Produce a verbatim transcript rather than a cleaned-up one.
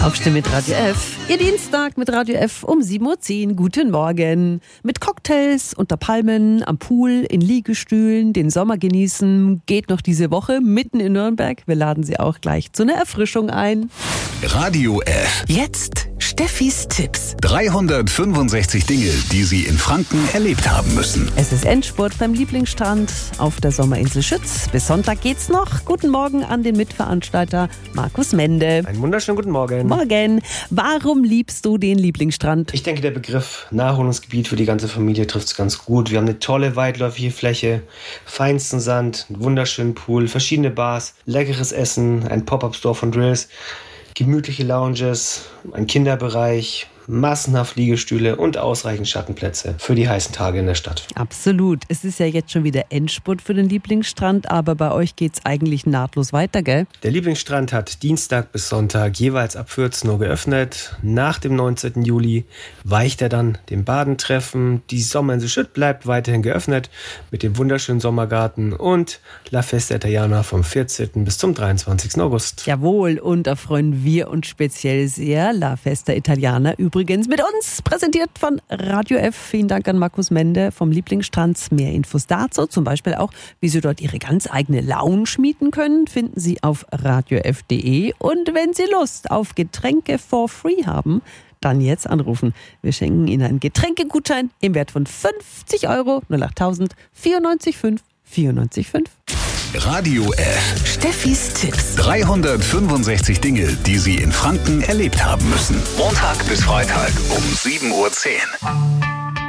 Aufstehen mit Radio F. Ihr Dienstag mit Radio F um sieben Uhr zehn. Guten Morgen. Mit Cocktails unter Palmen, am Pool, in Liegestühlen, den Sommer genießen. Geht noch diese Woche mitten in Nürnberg. Wir laden Sie auch gleich zu einer Erfrischung ein. Radio F. Jetzt Steffis Tipps. dreihundertfünfundsechzig Dinge, die Sie in Franken erlebt haben müssen. Es ist Endspurt beim Lieblingsstrand auf der Sommerinsel Schütz. Bis Sonntag geht's noch. Guten Morgen an den Mitveranstalter Markus Mende. Einen wunderschönen guten Morgen. Morgen. Warum liebst du den Lieblingsstrand? Ich denke, der Begriff Naherholungsgebiet für die ganze Familie trifft es ganz gut. Wir haben eine tolle weitläufige Fläche, feinsten Sand, einen wunderschönen Pool, verschiedene Bars, leckeres Essen, ein Pop-Up-Store von Drills, gemütliche Lounges, ein Kinderbereich, massenhaft Liegestühle und ausreichend Schattenplätze für die heißen Tage in der Stadt. Absolut. Es ist ja jetzt schon wieder Endspurt für den Lieblingsstrand, aber bei euch geht's eigentlich nahtlos weiter, gell? Der Lieblingsstrand hat Dienstag bis Sonntag jeweils ab vierzehn Uhr geöffnet. Nach dem neunzehnten Juli weicht er dann dem Badentreffen. Die Sommerinsel Schütz bleibt weiterhin geöffnet mit dem wunderschönen Sommergarten und La Festa Italiana vom vierzehnten bis zum dreiundzwanzigsten August. Jawohl, und da freuen wir uns speziell sehr. La Festa Italiana übrigens mit uns, präsentiert von Radio F. Vielen Dank an Markus Mende vom Lieblingsstrand. Mehr Infos dazu, zum Beispiel auch, wie Sie dort Ihre ganz eigene Lounge mieten können, finden Sie auf radio f punkt de. Und wenn Sie Lust auf Getränke for free haben, dann jetzt anrufen. Wir schenken Ihnen einen Getränkegutschein im Wert von fünfzig Euro. null acht tausend vierundneunzig fünf vierundneunzig fünf. Radio F. Steffis Tipps. dreihundertfünfundsechzig Dinge, die Sie in Franken erlebt haben müssen. Montag bis Freitag um sieben Uhr zehn.